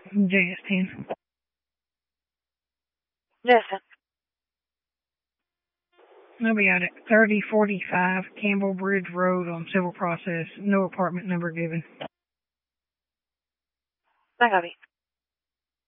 JS10. Listen. I'll be out at 3045 Campbell Bridge Road on civil process. No apartment number given. I copy.